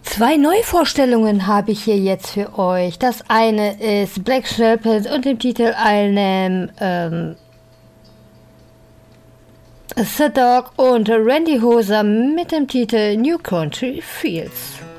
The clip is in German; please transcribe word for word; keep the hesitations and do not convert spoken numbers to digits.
Zwei Neuvorstellungen habe ich hier jetzt für euch. Das eine ist Black Shepherd und dem Titel einem ähm, The Dog und Randy Hoser mit dem Titel New Country Fields.